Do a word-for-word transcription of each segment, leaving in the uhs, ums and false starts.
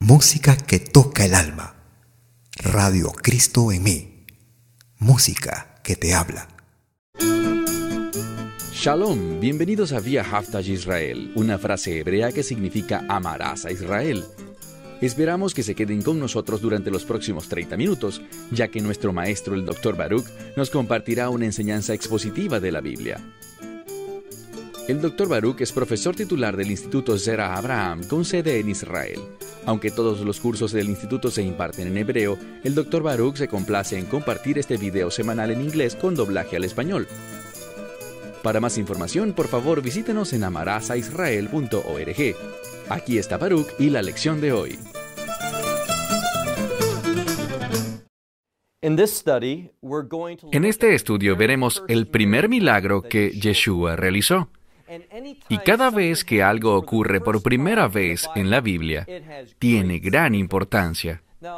Música que toca el alma. Radio Cristo en mí. Música que te habla. Shalom, bienvenidos a Via Haftaj Israel, una frase hebrea que significa amarás a Israel. Esperamos que se queden con nosotros durante los próximos treinta minutos, ya que nuestro maestro, el doctor Baruch, nos compartirá una enseñanza expositiva de la Biblia. El doctor Baruch es profesor titular del Instituto Zera Abraham, con sede en Israel. Aunque todos los cursos del instituto se imparten en hebreo, el doctor Baruch se complace en compartir este video semanal en inglés con doblaje al español. Para más información, por favor, visítenos en amaraza israel punto org. Aquí está Baruch y la lección de hoy. En este estudio veremos el primer milagro que Yeshua realizó. Y cada vez que algo ocurre por primera vez en la Biblia, tiene gran importancia.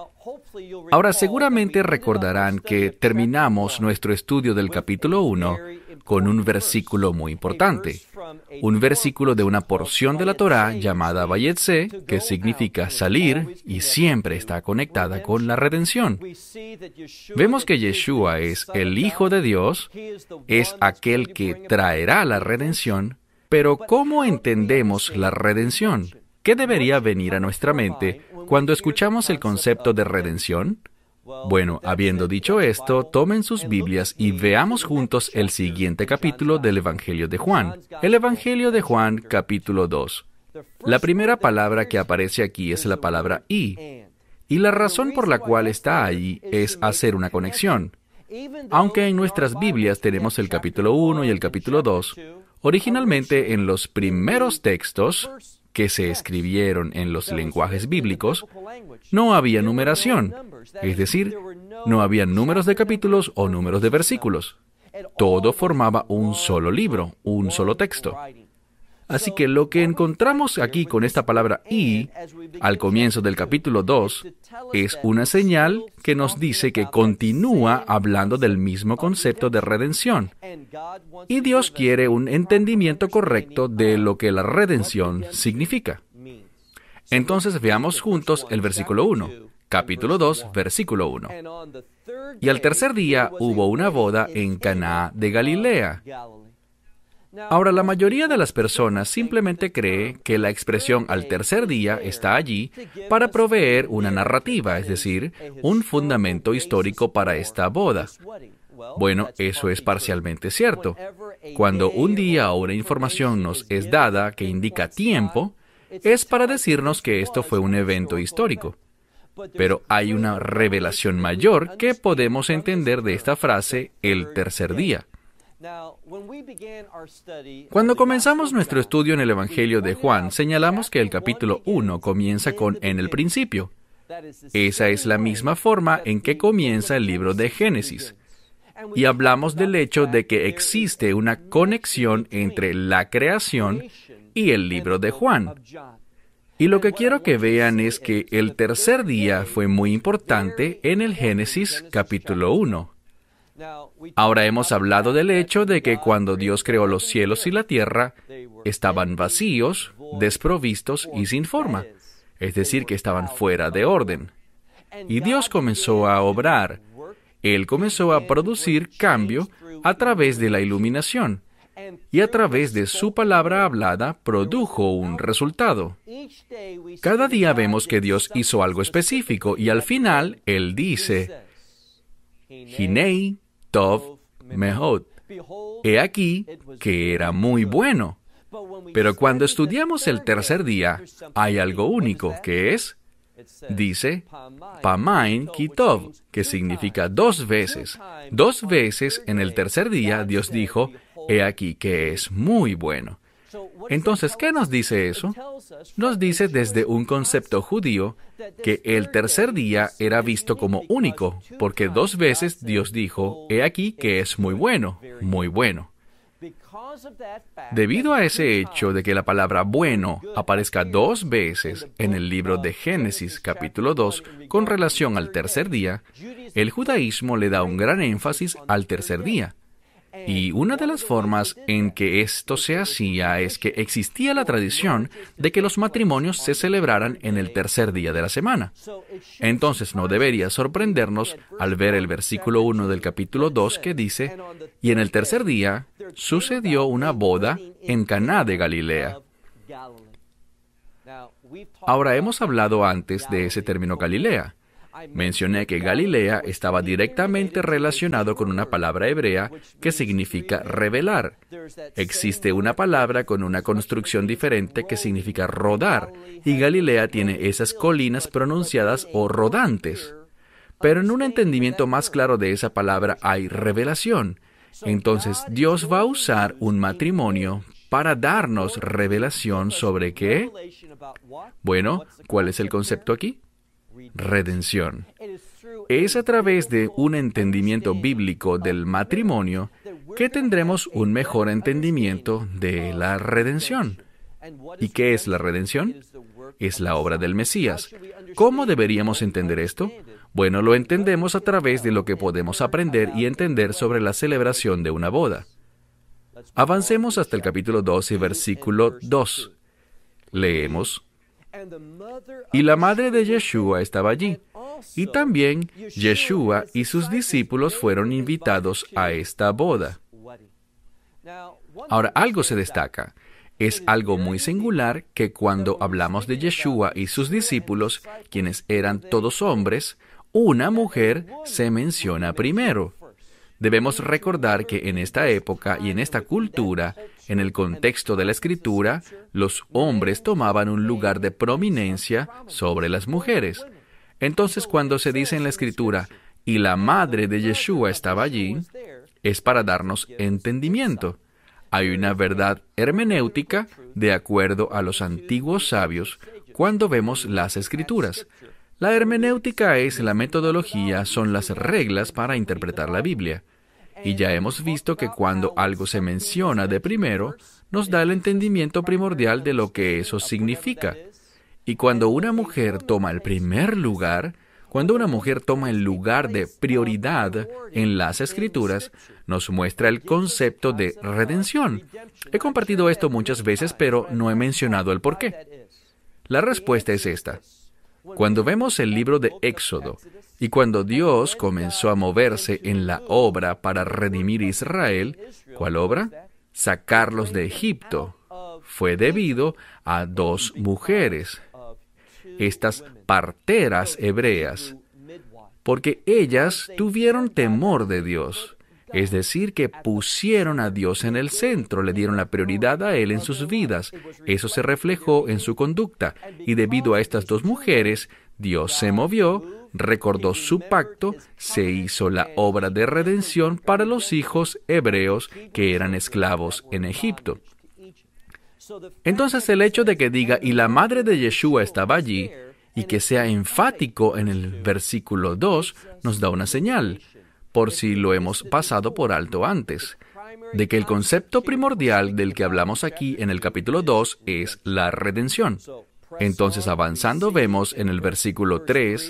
Ahora, seguramente recordarán que terminamos nuestro estudio del capítulo uno con un versículo muy importante, un versículo de una porción de la Torá llamada Vayetze, que significa salir y siempre está conectada con la redención. Vemos que Yeshua es el Hijo de Dios, es aquel que traerá la redención, pero ¿cómo entendemos la redención? ¿Qué debería venir a nuestra mente cuando escuchamos el concepto de redención? Bueno, habiendo dicho esto, tomen sus Biblias y veamos juntos el siguiente capítulo del Evangelio de Juan. El Evangelio de Juan, capítulo dos. La primera palabra que aparece aquí es la palabra y, y la razón por la cual está ahí es hacer una conexión. Aunque en nuestras Biblias tenemos el capítulo uno y el capítulo dos, originalmente en los primeros textos que se escribieron en los lenguajes bíblicos, no había numeración, es decir, no había números de capítulos o números de versículos. Todo formaba un solo libro, un solo texto. Así que lo que encontramos aquí con esta palabra y, al comienzo del capítulo dos, es una señal que nos dice que continúa hablando del mismo concepto de redención. Y Dios quiere un entendimiento correcto de lo que la redención significa. Entonces veamos juntos el versículo uno, capítulo dos, versículo uno. Y al tercer día hubo una boda en Caná de Galilea. Ahora, la mayoría de las personas simplemente cree que la expresión al tercer día está allí para proveer una narrativa, es decir, un fundamento histórico para esta boda. Bueno, eso es parcialmente cierto. Cuando un día o una información nos es dada que indica tiempo, es para decirnos que esto fue un evento histórico. Pero hay una revelación mayor que podemos entender de esta frase, el tercer día. Cuando comenzamos nuestro estudio en el Evangelio de Juan, señalamos que el capítulo uno comienza con en el principio. Esa es la misma forma en que comienza el libro de Génesis. Y hablamos del hecho de que existe una conexión entre la creación y el libro de Juan. Y lo que quiero que vean es que el tercer día fue muy importante en el Génesis capítulo uno. Ahora hemos hablado del hecho de que cuando Dios creó los cielos y la tierra, estaban vacíos, desprovistos y sin forma, es decir, que estaban fuera de orden. Y Dios comenzó a obrar. Él comenzó a producir cambio a través de la iluminación, y a través de su palabra hablada produjo un resultado. Cada día vemos que Dios hizo algo específico, y al final Él dice, Hinei Tov Mehod. He aquí que era muy bueno. Pero cuando estudiamos el tercer día, hay algo único, que es, dice, Pamain Ki Tov, que significa dos veces. Dos veces en el tercer día Dios dijo, he aquí que es muy bueno. Entonces, ¿qué nos dice eso? Nos dice desde un concepto judío que el tercer día era visto como único, porque dos veces Dios dijo, he aquí que es muy bueno, muy bueno. Debido a ese hecho de que la palabra bueno aparezca dos veces en el libro de Génesis capítulo dos con relación al tercer día, el judaísmo le da un gran énfasis al tercer día. Y una de las formas en que esto se hacía es que existía la tradición de que los matrimonios se celebraran en el tercer día de la semana. Entonces no debería sorprendernos al ver el versículo uno del capítulo dos que dice, y en el tercer día sucedió una boda en Caná de Galilea. Ahora, hemos hablado antes de ese término Galilea. Mencioné que Galilea estaba directamente relacionado con una palabra hebrea que significa revelar. Existe una palabra con una construcción diferente que significa rodar, y Galilea tiene esas colinas pronunciadas o rodantes. Pero en un entendimiento más claro de esa palabra hay revelación. Entonces Dios va a usar un matrimonio para darnos revelación sobre ¿qué? Bueno, ¿cuál es el concepto aquí? Redención. Es a través de un entendimiento bíblico del matrimonio que tendremos un mejor entendimiento de la redención. ¿Y qué es la redención? Es la obra del Mesías. ¿Cómo deberíamos entender esto? Bueno, lo entendemos a través de lo que podemos aprender y entender sobre la celebración de una boda. Avancemos hasta el capítulo doce, versículo dos. Leemos. Y la madre de Yeshua estaba allí, y también Yeshua y sus discípulos fueron invitados a esta boda. Ahora, algo se destaca. Es algo muy singular que cuando hablamos de Yeshua y sus discípulos, quienes eran todos hombres, una mujer se menciona primero. Debemos recordar que en esta época y en esta cultura, en el contexto de la Escritura, los hombres tomaban un lugar de prominencia sobre las mujeres. Entonces, cuando se dice en la Escritura, y la madre de Yeshua estaba allí, es para darnos entendimiento. Hay una verdad hermenéutica de acuerdo a los antiguos sabios cuando vemos las Escrituras. La hermenéutica es la metodología, son las reglas para interpretar la Biblia. Y ya hemos visto que cuando algo se menciona de primero, nos da el entendimiento primordial de lo que eso significa. Y cuando una mujer toma el primer lugar, cuando una mujer toma el lugar de prioridad en las Escrituras, nos muestra el concepto de redención. He compartido esto muchas veces, pero no he mencionado el por qué. La respuesta es esta. Cuando vemos el libro de Éxodo, y cuando Dios comenzó a moverse en la obra para redimir a Israel, ¿cuál obra? Sacarlos de Egipto. Fue debido a dos mujeres, estas parteras hebreas, porque ellas tuvieron temor de Dios. Es decir, que pusieron a Dios en el centro, le dieron la prioridad a Él en sus vidas. Eso se reflejó en su conducta. Y debido a estas dos mujeres, Dios se movió, recordó su pacto, se hizo la obra de redención para los hijos hebreos que eran esclavos en Egipto. Entonces el hecho de que diga, y la madre de Yeshua estaba allí, y que sea enfático en el versículo dos, nos da una señal, por si lo hemos pasado por alto antes, de que el concepto primordial del que hablamos aquí en el capítulo dos es la redención. Entonces, avanzando, vemos en el versículo tres,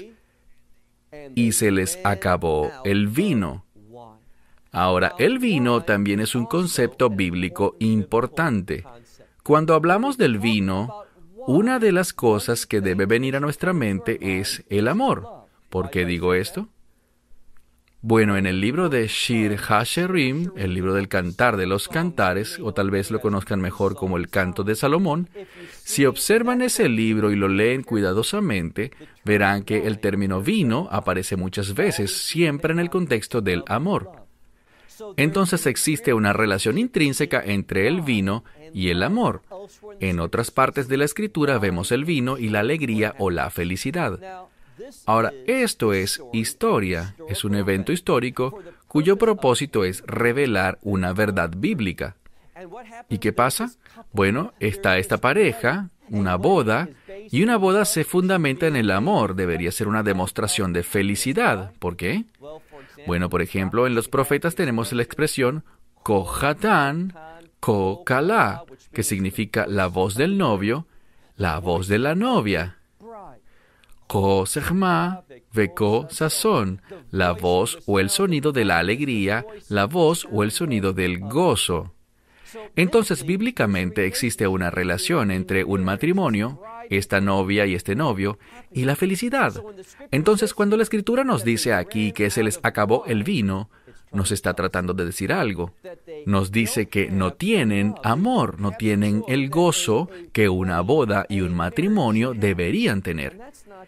y se les acabó el vino. Ahora, el vino también es un concepto bíblico importante. Cuando hablamos del vino, una de las cosas que debe venir a nuestra mente es el amor. ¿Por qué digo esto? Bueno, en el libro de Shir HaShirim, el libro del Cantar de los Cantares, o tal vez lo conozcan mejor como el Canto de Salomón, si observan ese libro y lo leen cuidadosamente, verán que el término vino aparece muchas veces, siempre en el contexto del amor. Entonces existe una relación intrínseca entre el vino y el amor. En otras partes de la Escritura vemos el vino y la alegría o la felicidad. Ahora, esto es historia, es un evento histórico cuyo propósito es revelar una verdad bíblica. ¿Y qué pasa? Bueno, está esta pareja, una boda, y una boda se fundamenta en el amor, debería ser una demostración de felicidad. ¿Por qué? Bueno, por ejemplo, en los profetas tenemos la expresión Kohatán, Ko-Kalá, que significa la voz del novio, la voz de la novia. Ko sechma, veko sazón, la voz o el sonido de la alegría, la voz o el sonido del gozo. Entonces, bíblicamente existe una relación entre un matrimonio, esta novia y este novio, y la felicidad. Entonces, cuando la Escritura nos dice aquí que se les acabó el vino, nos está tratando de decir algo. Nos dice que no tienen amor, no tienen el gozo que una boda y un matrimonio deberían tener.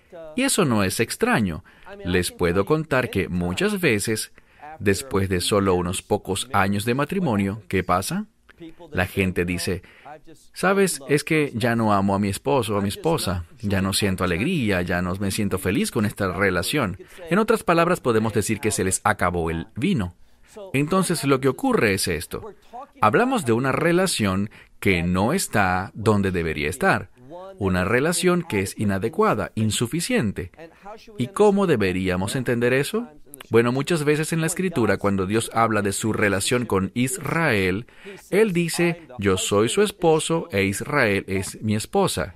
Y eso no es extraño. Les puedo contar que muchas veces, después de solo unos pocos años de matrimonio, ¿qué pasa? La gente dice, ¿sabes? Es que ya no amo a mi esposo o a mi esposa, ya no siento alegría, ya no me siento feliz con esta relación. En otras palabras, podemos decir que se les acabó el vino. Entonces, lo que ocurre es esto. Hablamos de una relación que no está donde debería estar. Una relación que es inadecuada, insuficiente. ¿Y cómo deberíamos entender eso? Bueno, muchas veces en la Escritura, cuando Dios habla de su relación con Israel, Él dice, yo soy su esposo e Israel es mi esposa.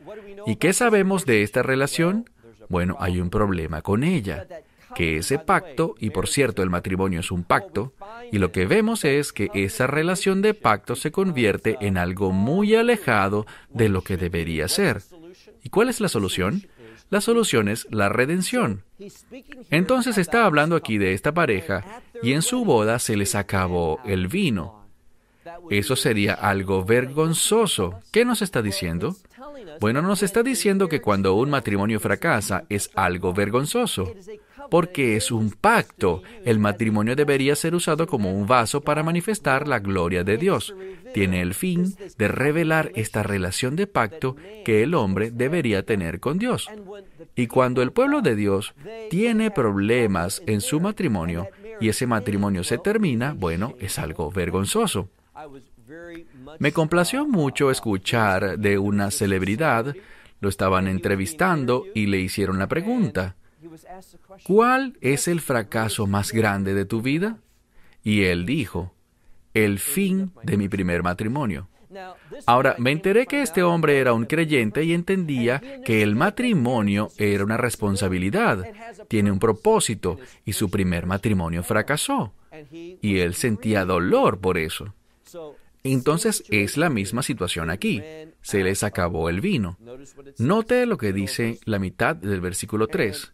¿Y qué sabemos de esta relación? Bueno, hay un problema con ella, que ese pacto, y por cierto, el matrimonio es un pacto, y lo que vemos es que esa relación de pacto se convierte en algo muy alejado de lo que debería ser. ¿Y cuál es la solución? La solución es la redención. Entonces está hablando aquí de esta pareja y en su boda se les acabó el vino. Eso sería algo vergonzoso. ¿Qué nos está diciendo? Bueno, nos está diciendo que cuando un matrimonio fracasa es algo vergonzoso, porque es un pacto. El matrimonio debería ser usado como un vaso para manifestar la gloria de Dios. Tiene el fin de revelar esta relación de pacto que el hombre debería tener con Dios. Y cuando el pueblo de Dios tiene problemas en su matrimonio y ese matrimonio se termina, bueno, es algo vergonzoso. Me complació mucho escuchar de una celebridad, lo estaban entrevistando y le hicieron la pregunta, ¿cuál es el fracaso más grande de tu vida? Y él dijo, el fin de mi primer matrimonio. Ahora, me enteré que este hombre era un creyente y entendía que el matrimonio era una responsabilidad, tiene un propósito, y su primer matrimonio fracasó. Y él sentía dolor por eso. Entonces es la misma situación aquí. Se les acabó el vino. Note lo que dice la mitad del versículo tres.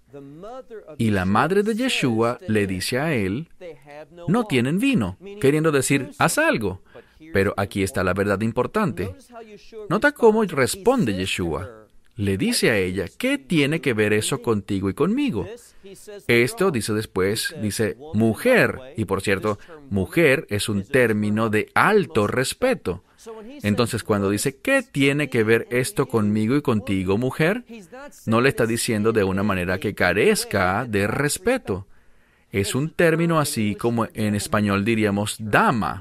Y la madre de Yeshua le dice a él, no tienen vino, queriendo decir, haz algo. Pero aquí está la verdad importante. Nota cómo responde Yeshua. Le dice a ella, ¿qué tiene que ver eso contigo y conmigo? Esto, dice después, dice, mujer. Y por cierto, mujer es un término de alto respeto. Entonces, cuando dice, ¿qué tiene que ver esto conmigo y contigo, mujer? No le está diciendo de una manera que carezca de respeto. Es un término así como en español diríamos dama.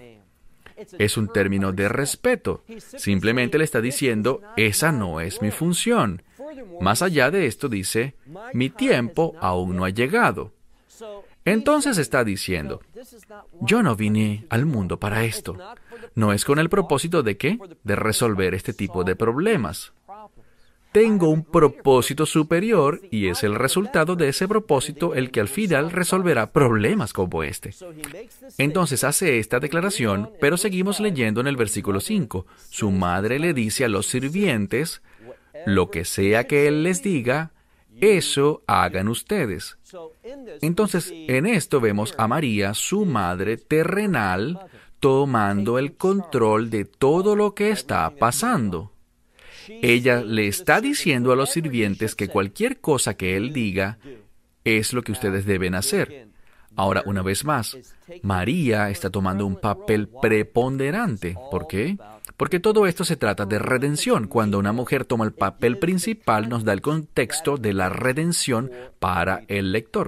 Es un término de respeto. Simplemente le está diciendo, esa no es mi función. Más allá de esto dice, mi tiempo aún no ha llegado. Entonces está diciendo, yo no vine al mundo para esto. No es con el propósito de ¿qué? De resolver este tipo de problemas. Tengo un propósito superior y es el resultado de ese propósito el que al final resolverá problemas como este. Entonces hace esta declaración, pero seguimos leyendo en el versículo cinco. Su madre le dice a los sirvientes, lo que sea que él les diga, eso hagan ustedes. Entonces, en esto vemos a María, su madre terrenal, tomando el control de todo lo que está pasando. Ella le está diciendo a los sirvientes que cualquier cosa que él diga es lo que ustedes deben hacer. Ahora, una vez más, María está tomando un papel preponderante. ¿Por qué? Porque todo esto se trata de redención. Cuando una mujer toma el papel principal, nos da el contexto de la redención para el lector.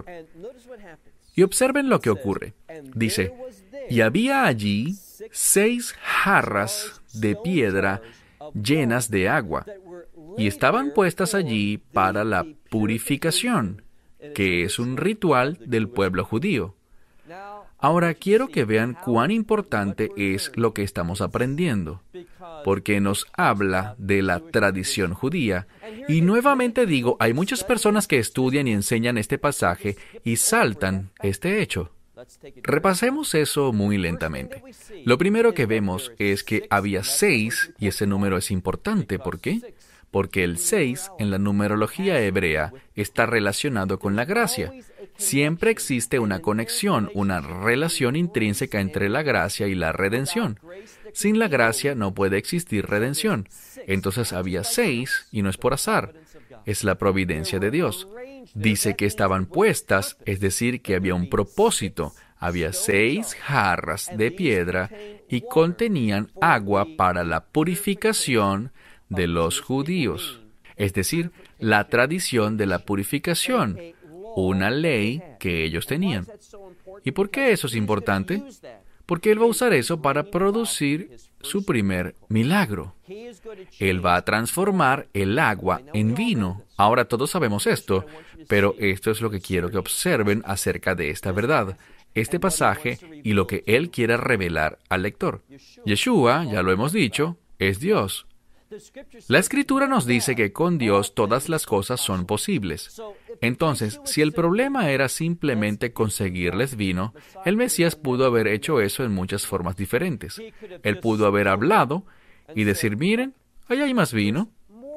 Y observen lo que ocurre. Dice, y había allí seis jarras de piedra llenas de agua, y estaban puestas allí para la purificación, que es un ritual del pueblo judío. Ahora quiero que vean cuán importante es lo que estamos aprendiendo, porque nos habla de la tradición judía. Y nuevamente digo, hay muchas personas que estudian y enseñan este pasaje y saltan este hecho. Repasemos eso muy lentamente. Lo primero que vemos es que había seis, y ese número es importante. ¿Por qué? Porque el seis en la numerología hebrea está relacionado con la gracia. Siempre existe una conexión, una relación intrínseca entre la gracia y la redención. Sin la gracia no puede existir redención. Entonces había seis, y no es por azar, es la providencia de Dios. Dice que estaban puestas, es decir, que había un propósito. Había seis jarras de piedra y contenían agua para la purificación de los judíos. Es decir, la tradición de la purificación, una ley que ellos tenían. ¿Y por qué eso es importante? Porque Él va a usar eso para producir su primer milagro. Él va a transformar el agua en vino. Ahora todos sabemos esto, pero esto es lo que quiero que observen acerca de esta verdad, este pasaje y lo que Él quiere revelar al lector. Yeshua, ya lo hemos dicho, es Dios. La Escritura nos dice que con Dios todas las cosas son posibles. Entonces, si el problema era simplemente conseguirles vino, el Mesías pudo haber hecho eso en muchas formas diferentes. Él pudo haber hablado y decir, miren, ahí hay más vino.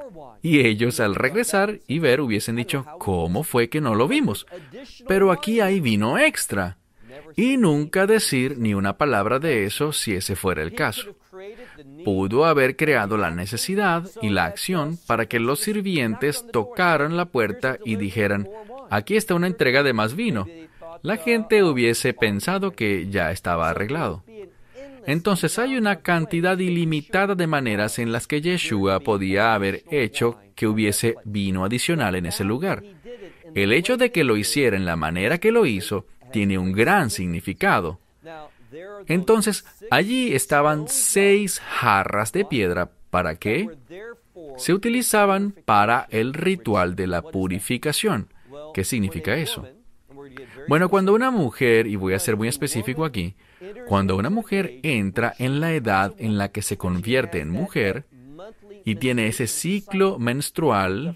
Y ellos al regresar y ver hubiesen dicho, ¿cómo fue que no lo vimos? Pero aquí hay vino extra. Y nunca decir ni una palabra de eso si ese fuera el caso. Pudo haber creado la necesidad y la acción para que los sirvientes tocaran la puerta y dijeran, aquí está una entrega de más vino. La gente hubiese pensado que ya estaba arreglado. Entonces hay una cantidad ilimitada de maneras en las que Yeshua podía haber hecho que hubiese vino adicional en ese lugar. El hecho de que lo hiciera en la manera que lo hizo tiene un gran significado. Entonces, allí estaban seis jarras de piedra. ¿Para qué? Se utilizaban para el ritual de la purificación. ¿Qué significa eso? Bueno, cuando una mujer, y voy a ser muy específico aquí, cuando una mujer entra en la edad en la que se convierte en mujer y tiene ese ciclo menstrual,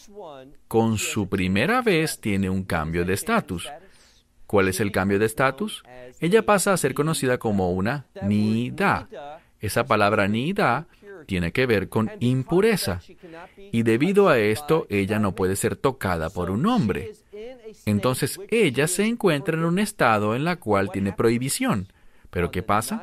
con su primera vez tiene un cambio de estatus. ¿Cuál es el cambio de estatus? Ella pasa a ser conocida como una nida. Esa palabra nida tiene que ver con impureza. Y debido a esto, ella no puede ser tocada por un hombre. Entonces, ella se encuentra en un estado en la cual tiene prohibición. ¿Pero qué pasa?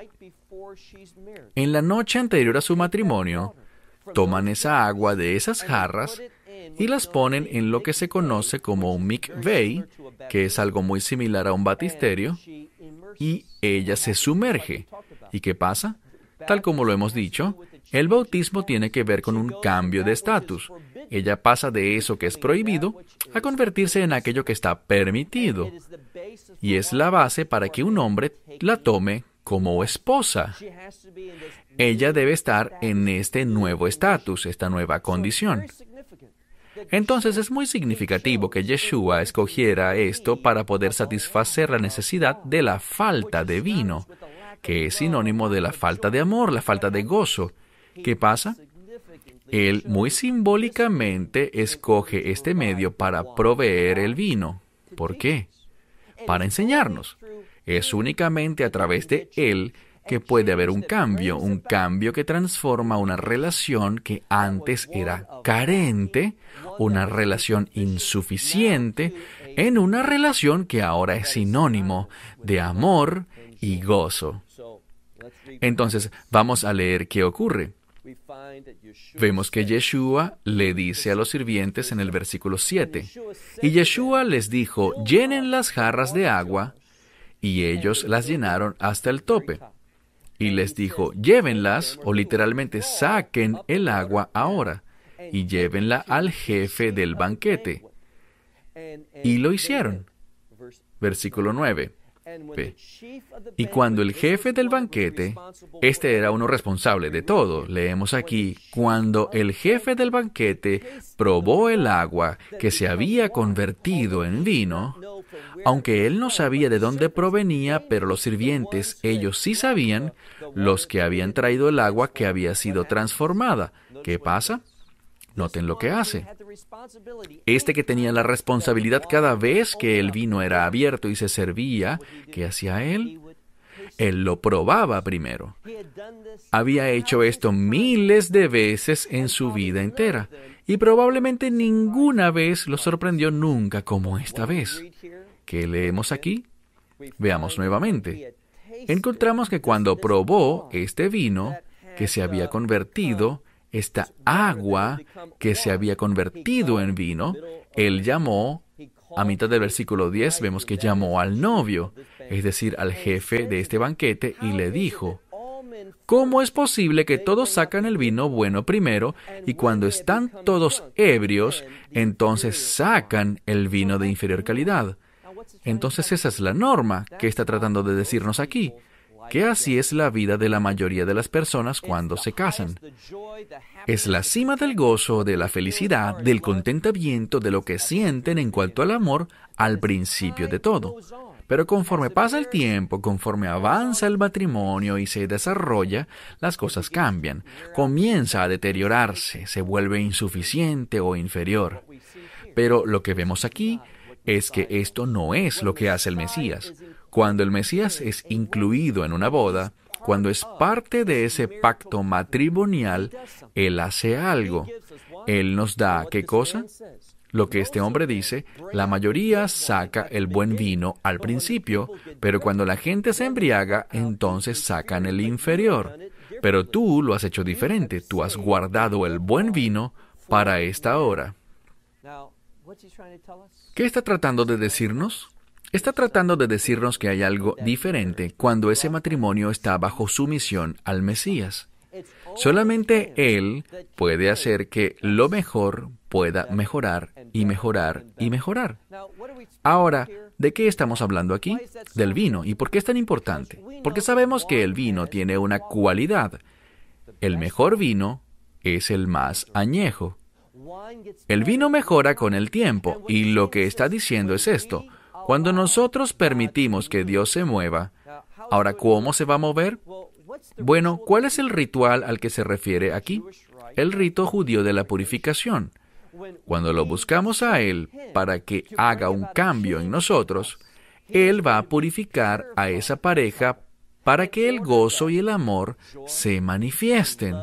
En la noche anterior a su matrimonio, toman esa agua de esas jarras y las ponen en lo que se conoce como un mikveh, que es algo muy similar a un baptisterio, y ella se sumerge. ¿Y qué pasa? Tal como lo hemos dicho, el bautismo tiene que ver con un cambio de estatus. Ella pasa de eso que es prohibido a convertirse en aquello que está permitido. Y es la base para que un hombre la tome como esposa. Ella debe estar en este nuevo estatus, esta nueva condición. Entonces es muy significativo que Yeshua escogiera esto para poder satisfacer la necesidad de la falta de vino, que es sinónimo de la falta de amor, la falta de gozo. ¿Qué pasa? Él muy simbólicamente escoge este medio para proveer el vino. ¿Por qué? Para enseñarnos. Es únicamente a través de Él que puede haber un cambio, un cambio que transforma una relación que antes era carente, una relación insuficiente, en una relación que ahora es sinónimo de amor y gozo. Entonces, vamos a leer qué ocurre. Vemos que Yeshua le dice a los sirvientes en el versículo siete, y Yeshua les dijo, llenen las jarras de agua, y ellos las llenaron hasta el tope. Y les dijo, llévenlas, o literalmente saquen el agua ahora, y llévenla al jefe del banquete. Y lo hicieron. Versículo nueve. Ve. Y cuando el jefe del banquete, este era uno responsable de todo, leemos aquí, cuando el jefe del banquete probó el agua que se había convertido en vino, aunque él no sabía de dónde provenía, pero los sirvientes, ellos sí sabían, los que habían traído el agua que había sido transformada. ¿Qué pasa? Noten lo que hace. Este que tenía la responsabilidad cada vez que el vino era abierto y se servía, ¿qué hacía él? Él lo probaba primero. Había hecho esto miles de veces en su vida entera, y probablemente ninguna vez lo sorprendió nunca como esta vez. ¿Qué leemos aquí? Veamos nuevamente. Encontramos que cuando probó este vino, que se había convertido, esta agua que se había convertido en vino, él llamó, a mitad del versículo diez, vemos que llamó al novio, es decir, al jefe de este banquete, y le dijo, ¿cómo es posible que todos sacan el vino bueno primero, y cuando están todos ebrios, entonces sacan el vino de inferior calidad? Entonces esa es la norma que está tratando de decirnos aquí, que así es la vida de la mayoría de las personas cuando se casan. Es la cima del gozo, de la felicidad, del contentamiento, de lo que sienten en cuanto al amor al principio de todo. Pero conforme pasa el tiempo, conforme avanza el matrimonio y se desarrolla, las cosas cambian. Comienza a deteriorarse, se vuelve insuficiente o inferior. Pero lo que vemos aquí es que esto no es lo que hace el Mesías. Cuando el Mesías es incluido en una boda, cuando es parte de ese pacto matrimonial, Él hace algo. Él nos da, ¿qué cosa? Lo que este hombre dice, la mayoría saca el buen vino al principio, pero cuando la gente se embriaga, entonces sacan el inferior. Pero tú lo has hecho diferente, tú has guardado el buen vino para esta hora. ¿Qué está tratando de decirnos? Está tratando de decirnos que hay algo diferente cuando ese matrimonio está bajo sumisión al Mesías. Solamente Él puede hacer que lo mejor pueda mejorar y mejorar y mejorar. Ahora, ¿de qué estamos hablando aquí? Del vino. ¿Y por qué es tan importante? Porque sabemos que el vino tiene una cualidad. El mejor vino es el más añejo. El vino mejora con el tiempo, y lo que está diciendo es esto. Cuando nosotros permitimos que Dios se mueva, ahora, ¿cómo se va a mover? Bueno, ¿cuál es el ritual al que se refiere aquí? El rito judío de la purificación. Cuando lo buscamos a Él para que haga un cambio en nosotros, Él va a purificar a esa pareja para que el gozo y el amor se manifiesten.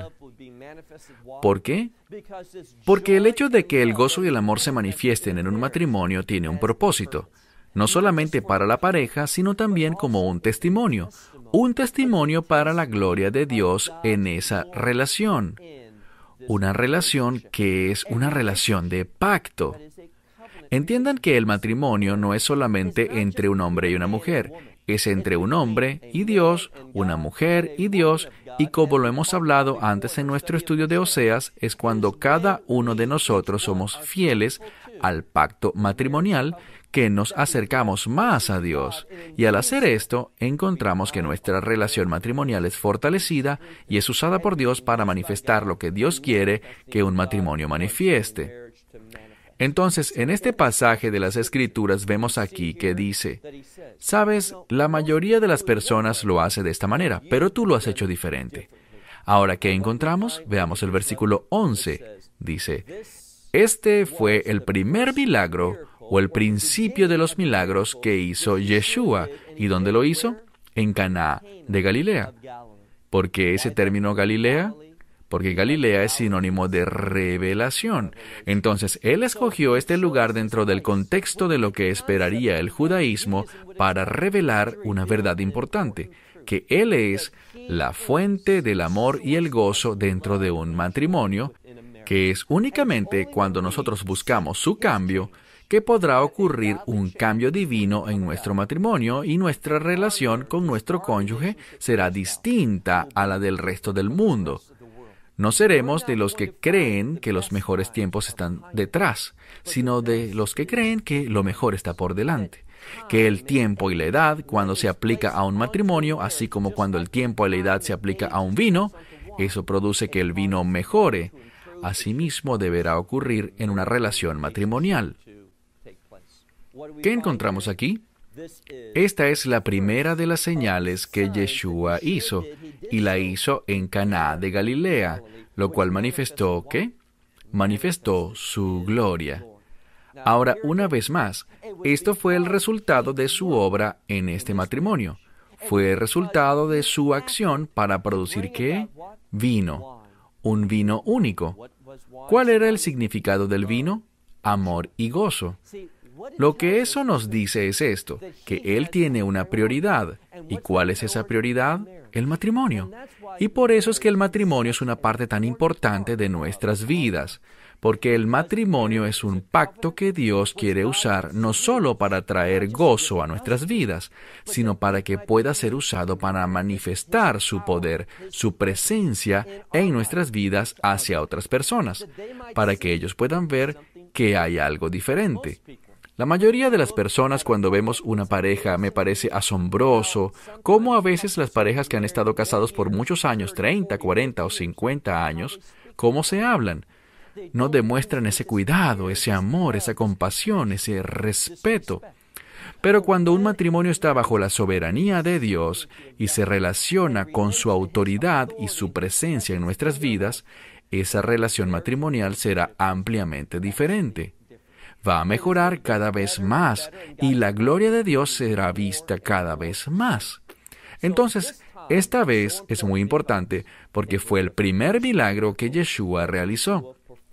¿Por qué? Porque el hecho de que el gozo y el amor se manifiesten en un matrimonio tiene un propósito. No solamente para la pareja, sino también como un testimonio. Un testimonio para la gloria de Dios en esa relación. Una relación que es una relación de pacto. Entiendan que el matrimonio no es solamente entre un hombre y una mujer. Es entre un hombre y Dios, una mujer y Dios, y como lo hemos hablado antes en nuestro estudio de Oseas, es cuando cada uno de nosotros somos fieles al pacto matrimonial que nos acercamos más a Dios. Y al hacer esto, encontramos que nuestra relación matrimonial es fortalecida y es usada por Dios para manifestar lo que Dios quiere que un matrimonio manifieste. Entonces, en este pasaje de las Escrituras vemos aquí que dice, «Sabes, la mayoría de las personas lo hace de esta manera, pero tú lo has hecho diferente». Ahora, ¿qué encontramos? Veamos el versículo once. Dice, «Este fue el primer milagro o el principio de los milagros que hizo Yeshua». ¿Y dónde lo hizo? En Caná de Galilea. ¿Por qué ese término Galilea? Porque Galilea es sinónimo de revelación. Entonces, Él escogió este lugar dentro del contexto de lo que esperaría el judaísmo para revelar una verdad importante, que Él es la fuente del amor y el gozo dentro de un matrimonio, que es únicamente cuando nosotros buscamos su cambio que podrá ocurrir un cambio divino en nuestro matrimonio y nuestra relación con nuestro cónyuge será distinta a la del resto del mundo. No seremos de los que creen que los mejores tiempos están detrás, sino de los que creen que lo mejor está por delante. que el tiempo y la edad, cuando se aplica a un matrimonio, así como cuando el tiempo y la edad se aplica a un vino, eso produce que el vino mejore. Asimismo, deberá ocurrir en una relación matrimonial. ¿Qué encontramos aquí? Esta es la primera de las señales que Yeshua hizo, y la hizo en Caná de Galilea, lo cual manifestó, ¿qué? Manifestó su gloria. Ahora, una vez más, esto fue el resultado de su obra en este matrimonio. Fue el resultado de su acción para producir, ¿qué? Vino. Un vino único. ¿Cuál era el significado del vino? Amor y gozo. Lo que eso nos dice es esto, que Él tiene una prioridad. ¿Y cuál es esa prioridad? El matrimonio. Y por eso es que el matrimonio es una parte tan importante de nuestras vidas, porque el matrimonio es un pacto que Dios quiere usar no solo para traer gozo a nuestras vidas, sino para que pueda ser usado para manifestar su poder, su presencia en nuestras vidas hacia otras personas, para que ellos puedan ver que hay algo diferente. La mayoría de las personas, cuando vemos una pareja, me parece asombroso cómo a veces las parejas que han estado casados por muchos años, treinta, cuarenta o cincuenta años, cómo se hablan. No demuestran ese cuidado, ese amor, esa compasión, ese respeto. Pero cuando un matrimonio está bajo la soberanía de Dios y se relaciona con su autoridad y su presencia en nuestras vidas, esa relación matrimonial será ampliamente diferente. Va a mejorar cada vez más y la gloria de Dios será vista cada vez más. Entonces, esta vez es muy importante porque fue el primer milagro que Yeshua realizó.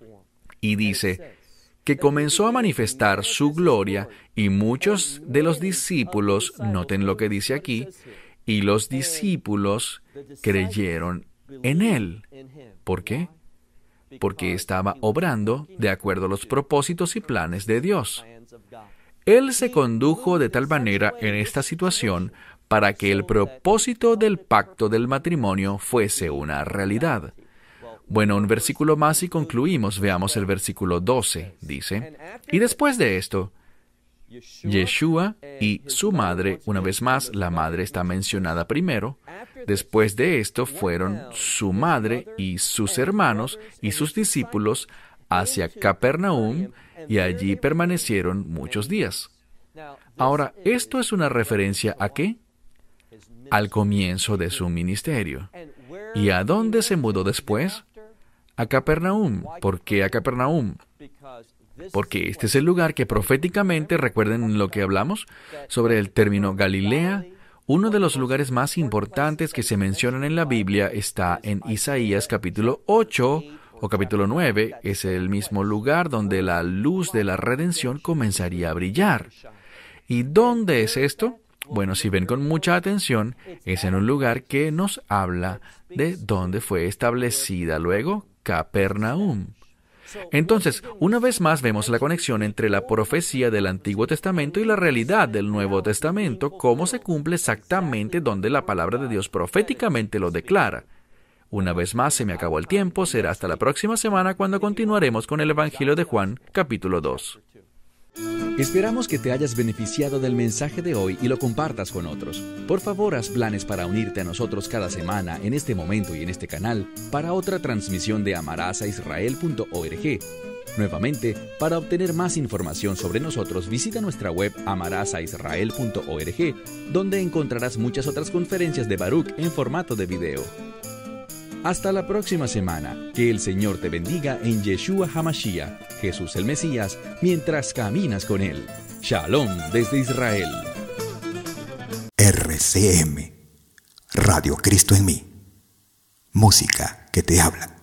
Y dice que comenzó a manifestar su gloria y muchos de los discípulos, noten lo que dice aquí, y los discípulos creyeron en Él. ¿Por qué? Porque estaba obrando de acuerdo a los propósitos y planes de Dios. Él se condujo de tal manera en esta situación para que el propósito del pacto del matrimonio fuese una realidad. Bueno, un versículo más y concluimos. Veamos el versículo doce. Dice, y después de esto, Yeshua y su madre, una vez más, la madre está mencionada primero. Después de esto fueron su madre y sus hermanos y sus discípulos hacia Capernaum y allí permanecieron muchos días. Ahora, esto es una referencia ¿a qué? Al comienzo de su ministerio. ¿Y a dónde se mudó después? A Capernaum. ¿Por qué a Capernaum? Porque este es el lugar que proféticamente, recuerden lo que hablamos sobre el término Galilea, uno de los lugares más importantes que se mencionan en la Biblia está en Isaías capítulo ocho o capítulo nueve. Es el mismo lugar donde la luz de la redención comenzaría a brillar. ¿Y dónde es esto? Bueno, si ven con mucha atención, es en un lugar que nos habla de dónde fue establecida luego Capernaum. Entonces, una vez más vemos la conexión entre la profecía del Antiguo Testamento y la realidad del Nuevo Testamento, cómo se cumple exactamente donde la palabra de Dios proféticamente lo declara. Una vez más, se me acabó el tiempo, será hasta la próxima semana cuando continuaremos con el Evangelio de Juan, capítulo dos. Esperamos que te hayas beneficiado del mensaje de hoy y lo compartas con otros. Por favor, haz planes para unirte a nosotros cada semana en este momento y en este canal para otra transmisión de amarás a israel punto org. Nuevamente, para obtener más información sobre nosotros, visita nuestra web amarás a israel punto org, donde encontrarás muchas otras conferencias de Baruch en formato de video. Hasta la próxima semana. Que el Señor te bendiga en Yeshua HaMashiach, Jesús el Mesías, mientras caminas con Él. Shalom desde Israel. R C M, Radio Cristo en mí. Música que te habla.